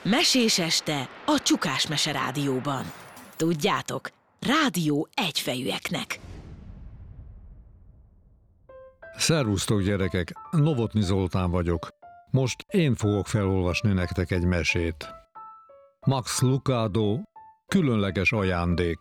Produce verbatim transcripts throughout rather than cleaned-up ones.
Mesés este a Csukás Mese Rádióban. Tudjátok, rádió egyfejűeknek. Szervusztok, gyerekek! Novotny Zoltán vagyok. Most én fogok felolvasni nektek egy mesét. Max Lucado, különleges ajándék.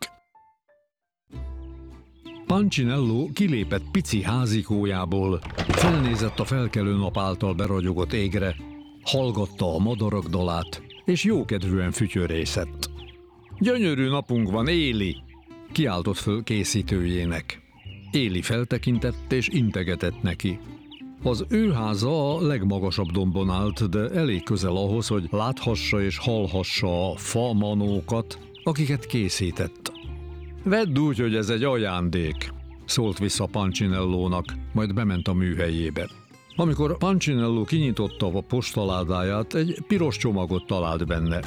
Punchinello kilépett pici házikójából, felnézett a felkelő nap által beragyogott égre, hallgatta a madarak dalát, és jókedvűen fütyörészett. Gyönyörű napunk van, Éli! Kiáltott föl készítőjének. Éli feltekintett és integetett neki. Az ő háza a legmagasabb dombon állt, de elég közel ahhoz, hogy láthassa és hallhassa a famanókat, akiket készített. Vedd úgy, hogy ez egy ajándék, szólt vissza Punchinellónak, majd bement a műhelyébe. Amikor Punchinello kinyitotta a postaládáját, egy piros csomagot talált benne.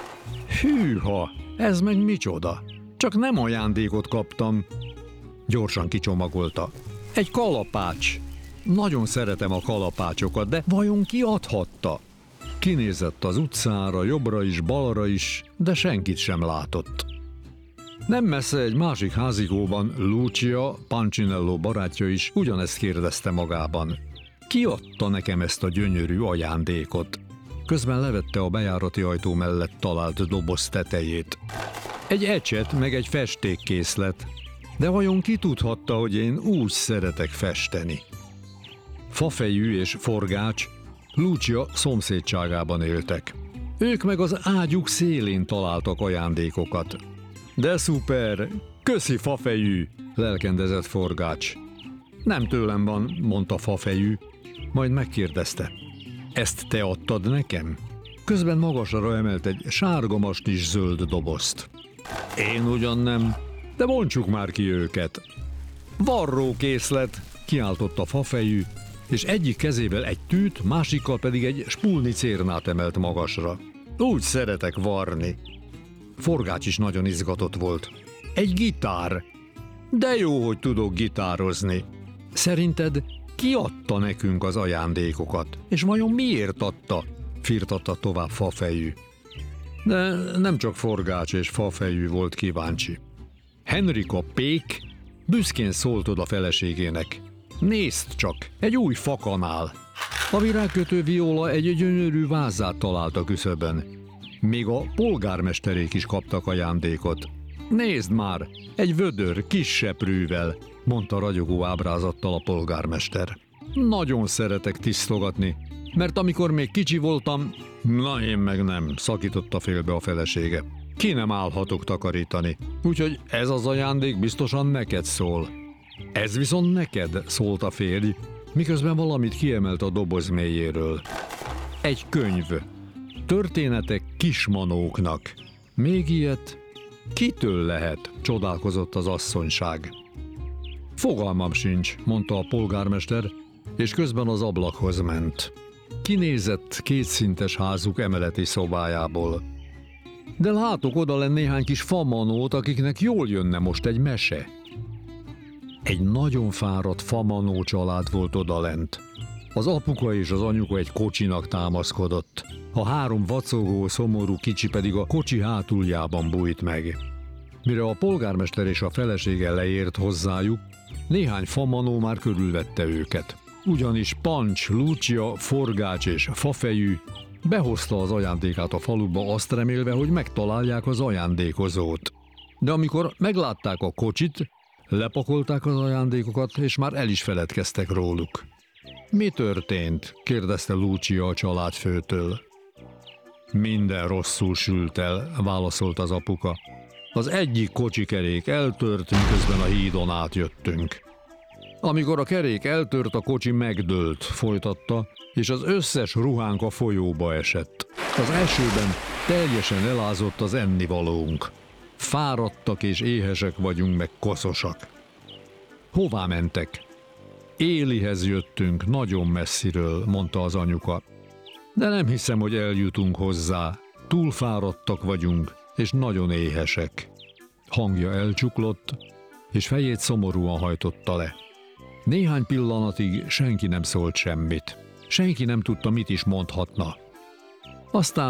Hűha, ez meg micsoda? Csak nem ajándékot kaptam. Gyorsan kicsomagolta. Egy kalapács. Nagyon szeretem a kalapácsokat, de vajon ki adhatta? Kinézett az utcára, jobbra is, balra is, de senkit sem látott. Nem messze egy másik házikóban Lucia, Punchinello barátja is ugyanezt kérdezte magában. Ki adta nekem ezt a gyönyörű ajándékot? Közben levette a bejárati ajtó mellett talált doboz tetejét. Egy ecset meg egy festékkészlet, de vajon ki tudhatta, hogy én úgy szeretek festeni? Fafejű és Forgács Lucia szomszédságában éltek. Ők meg az ágyuk szélén találtak ajándékokat. De szuper! Köszi, Fafejű! Lelkendezett Forgács. Nem tőlem van, mondta Fafejű, majd megkérdezte. Ezt te adtad nekem? Közben magasra emelt egy sárga-mastis zöld dobozt. Én ugyan nem, de bontsuk már ki őket. Varrókészlet, kiáltotta Fafejű, és egyik kezével egy tűt, másikkal pedig egy spulni cérnát emelt magasra. Úgy szeretek varni. Forgács is nagyon izgatott volt. Egy gitár. De jó, hogy tudok gitározni. Szerinted ki adta nekünk az ajándékokat? És vajon miért adta? Firtatta tovább Fafejű. De nem csak Forgács és Fafejű volt kíváncsi. Henrika Pék büszkén szólt oda feleségének. Nézd csak, egy új fakanál. A virágkötő Viola egy gyönyörű vázát talált a küszöbön. Még a polgármesterék is kaptak ajándékot. Nézd már, egy vödör kis seprűvel, mondta ragyogó ábrázattal a polgármester. Nagyon szeretek tisztogatni, mert amikor még kicsi voltam, na én meg nem, szakította félbe a felesége. Ki nem állhatok takarítani, úgyhogy ez az ajándék biztosan neked szól. Ez viszont neked, szólt a férj, miközben valamit kiemelt a doboz mélyéről. Egy könyv. Történetek kismanóknak. Még ilyet? Kitől lehet? Csodálkozott az asszonyság. Fogalmam sincs, mondta a polgármester, és közben az ablakhoz ment. Kinézett kétszintes házuk emeleti szobájából. De látok odalenn néhány kis famanót, akiknek jól jönne most egy mese. Egy nagyon fáradt famanó család volt odalent. Az apuka és az anyuka egy kocsinak támaszkodott. A három vacogó, szomorú kicsi pedig a kocsi hátuljában bújt meg. Mire a polgármester és a felesége leért hozzájuk, néhány famanó már körülvette őket. Ugyanis Pancs, Lucia, Forgács és Fafejű behozta az ajándékát a faluba, azt remélve, hogy megtalálják az ajándékozót. De amikor meglátták a kocsit, lepakolták az ajándékokat, és már el is feledkeztek róluk. Mi történt? Kérdezte Lucia a családfőtől. Minden rosszul sült el, válaszolt az apuka. Az egyik kocsikerék eltört, miközben a hídon átjöttünk. Amikor a kerék eltört, a kocsi megdőlt, folytatta, és az összes ruhánk a folyóba esett. Az esőben teljesen elázott az ennivalónk. Fáradtak és éhesek vagyunk, meg koszosak. Hová mentek? Élihez jöttünk, nagyon messziről, mondta az anyuka. De nem hiszem, hogy eljutunk hozzá. Túl fáradtak vagyunk, és nagyon éhesek. Hangja elcsuklott, és fejét szomorúan hajtotta le. Néhány pillanatig senki nem szólt semmit. Senki nem tudta, mit is mondhatna. Aztán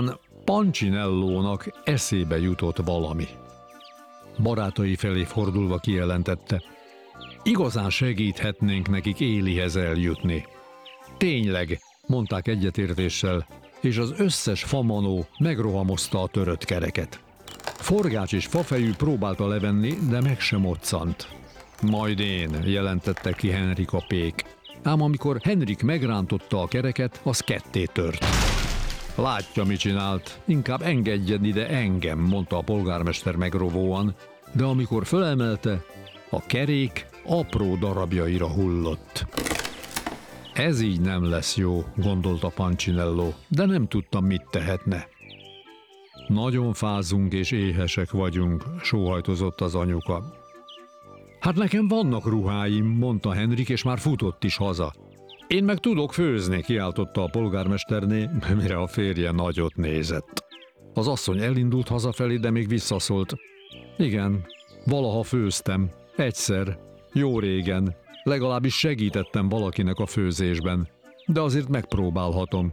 Punchinellónak eszébe jutott valami. Barátai felé fordulva kijelentette: igazán segíthetnénk nekik Élihez eljutni. Tényleg, mondták egyetértéssel, és az összes famanó megrohamozta a törött kereket. Forgács és Fafejű próbálta levenni, de meg sem moccant. Majd én, jelentette ki Henrik a pék. Ám amikor Henrik megrántotta a kereket, az ketté tört. Látja, mit csinált, inkább engedjen ide engem, mondta a polgármester megrovóan, de amikor fölemelte, a kerék apró darabjaira hullott. Ez így nem lesz jó, gondolta Punchinello, de nem tudtam, mit tehetne. Nagyon fázunk és éhesek vagyunk, sóhajtozott az anyuka. Hát nekem vannak ruháim, mondta Henrik, és már futott is haza. Én meg tudok főzni, kiáltotta a polgármesterné, mire a férje nagyot nézett. Az asszony elindult hazafelé, de még visszaszólt. Igen, valaha főztem, egyszer, jó régen, legalábbis segítettem valakinek a főzésben, de azért megpróbálhatom.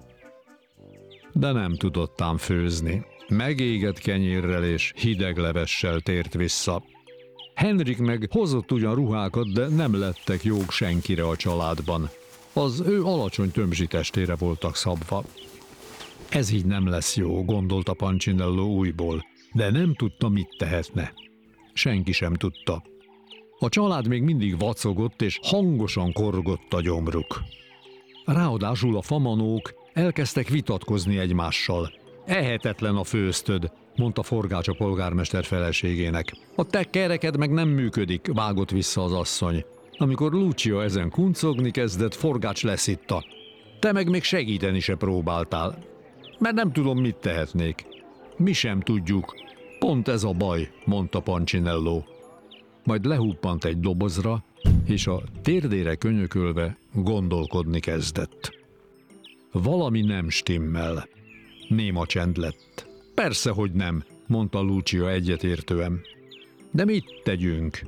De nem tudott ám főzni. Megégett kenyérrel és hideg levessel tért vissza. Henrik meg hozott ugyan ruhákat, de nem lettek jók senkire a családban. Az ő alacsony tömzsi testére voltak szabva. Ez így nem lesz jó, gondolta Punchinello újból, de nem tudta, mit tehetne. Senki sem tudta. A család még mindig vacogott, és hangosan korgott a gyomruk. Ráadásul a famanók elkezdtek vitatkozni egymással. Ehetetlen a főztöd, mondta Forgács a polgármester feleségének. A te kereked meg nem működik, vágott vissza az asszony. Amikor Lucia ezen kuncogni kezdett, Forgács leszitta. Te meg még segíteni se próbáltál. Mert nem tudom, mit tehetnék. Mi sem tudjuk. Pont ez a baj, mondta Punchinello. Majd lehuppant egy dobozra, és a térdére könyökölve gondolkodni kezdett. Valami nem stimmel. Néma csend lett. Persze, hogy nem, mondta Lucia egyetértően. De mit tegyünk?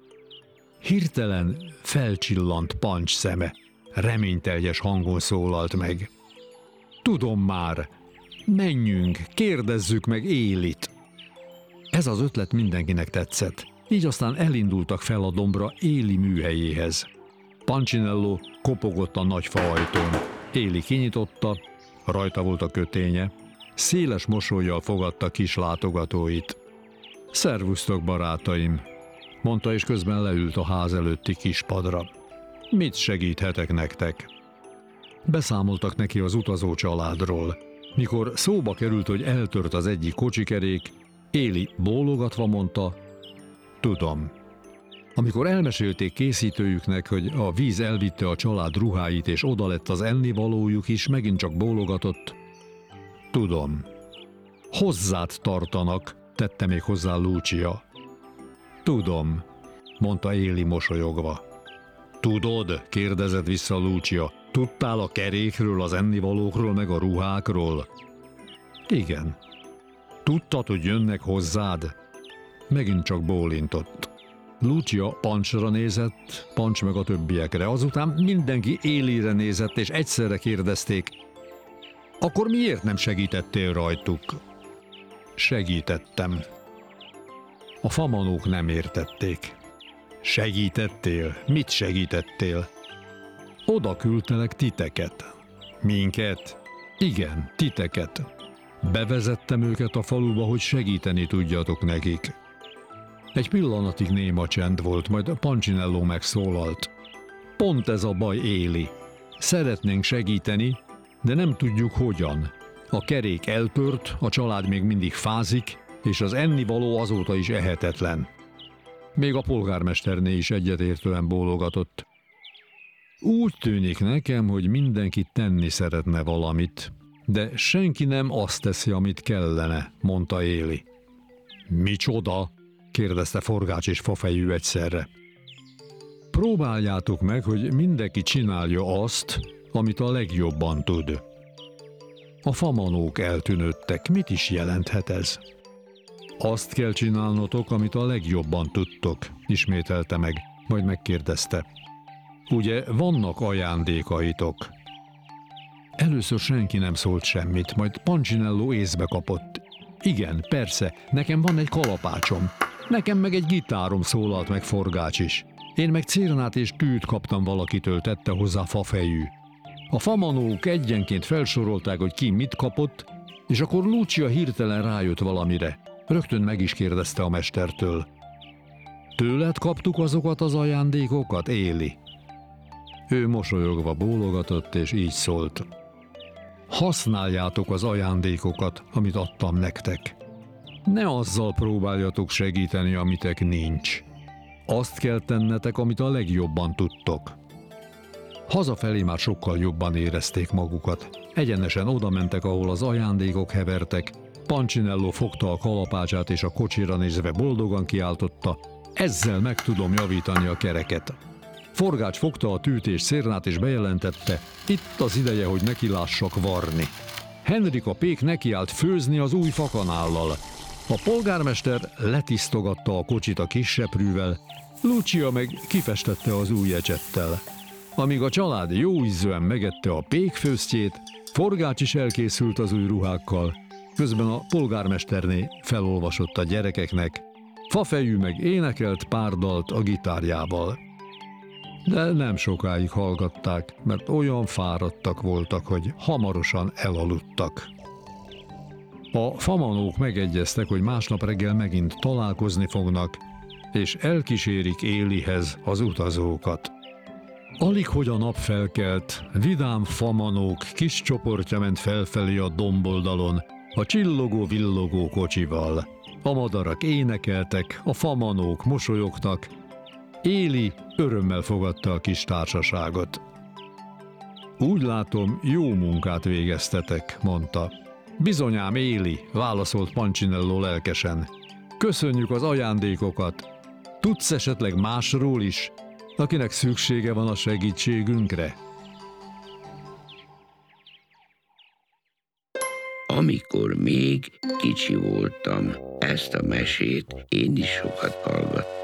Hirtelen felcsillant Punch szeme. Reményteljes hangon szólalt meg. Tudom már, menjünk, kérdezzük meg Élit. Ez az ötlet mindenkinek tetszett. Így aztán elindultak fel a dombra Éli műhelyéhez. Punchinello kopogott a nagy faajtón. Éli kinyitotta, rajta volt a köténye. Széles mosollyal fogadta kis látogatóit. Szervusztok, barátaim, mondta, és közben leült a ház előtti kispadra. Mit segíthetek nektek? Beszámoltak neki az utazó családról. Mikor szóba került, hogy eltört az egyik kocsikerék, Éli bólogatva mondta, tudom. Amikor elmesélték készítőjüknek, hogy a víz elvitte a család ruháit, és oda lett az ennivalójuk is, megint csak bólogatott. Tudom. Hozzád tartanak, tette még hozzá Lucia. Tudom, mondta Éli mosolyogva. Tudod, kérdezett vissza Lucia, tudtál a kerékről, az ennivalókról, meg a ruhákról? Igen. Tudtad, hogy jönnek hozzád? Megint csak bólintott. Lucia Punchra nézett, Punch meg a többiekre, azután mindenki Élire nézett, és egyszerre kérdezték, akkor miért nem segítettél rajtuk? Segítettem. A famanók nem értették. Segítettél? Mit segítettél? Oda küldtelek titeket. Minket? Igen, titeket. Bevezettem őket a faluba, hogy segíteni tudjatok nekik. Egy pillanatig néma csend volt, majd Punchinello megszólalt. Pont ez a baj, Éli. Szeretnénk segíteni, de nem tudjuk hogyan. A kerék eltört, a család még mindig fázik, és az ennivaló azóta is ehetetlen. Még a polgármesterné is egyetértően bólogatott. Úgy tűnik nekem, hogy mindenki tenni szeretne valamit, de senki nem azt teszi, amit kellene, mondta Éli. Micsoda? kérdezte Forgács és Fafejű egyszerre. Próbáljátok meg, hogy mindenki csinálja azt, amit a legjobban tud. A famanók eltűnődtek. Mit is jelenthet ez? Azt kell csinálnotok, amit a legjobban tudtok, ismételte meg, majd megkérdezte. Ugye vannak ajándékaitok? Először senki nem szólt semmit, majd Punchinello észbe kapott. Igen, persze, nekem van egy kalapácsom. Nekem meg egy gitárom, szólalt meg Forgács is. Én meg cérnát és tűt kaptam valakitől, tette hozzá Fafejű. A famanók egyenként felsorolták, hogy ki mit kapott, és akkor Lucia hirtelen rájött valamire. Rögtön meg is kérdezte a mestertől. Tőled kaptuk azokat az ajándékokat, Éli? Ő mosolyogva bólogatott, és így szólt. Használjátok az ajándékokat, amit adtam nektek. Ne azzal próbáljatok segíteni, amitek nincs. Azt kell tennetek, amit a legjobban tudtok. Hazafelé már sokkal jobban érezték magukat. Egyenesen oda mentek, ahol az ajándékok hevertek. Punchinello fogta a kalapácsát, és a kocsira nézve boldogan kiáltotta, ezzel meg tudom javítani a kereket. Forgács fogta a tűt és szérnát, és bejelentette, itt az ideje, hogy nekilássak varni. Henrik a pék nekiállt főzni az új fakanállal. A polgármester letisztogatta a kocsit a kis seprűvel, Lucia meg kifestette az új ecsettel. Amíg a család jóízűen megette a pékfőztjét, Forgács is elkészült az új ruhákkal, közben a polgármesterné felolvasott a gyerekeknek, Fafejű meg énekelt pár dalt a gitárjával. De nem sokáig hallgatták, mert olyan fáradtak voltak, hogy hamarosan elaludtak. A famanók megegyeztek, hogy másnap reggel megint találkozni fognak, és elkísérik Élihez az utazókat. Alig, hogy a nap felkelt, vidám famanók kis csoportja ment felfelé a domboldalon, a csillogó-villogó kocsival. A madarak énekeltek, a famanók mosolyogtak, Éli örömmel fogadta a kis társaságot. Úgy látom, jó munkát végeztetek, mondta. Bizonyám, Éli, válaszolt Punchinello lelkesen. Köszönjük az ajándékokat. Tudsz esetleg másról is, akinek szüksége van a segítségünkre? Amikor még kicsi voltam, ezt a mesét én is sokat hallgattam.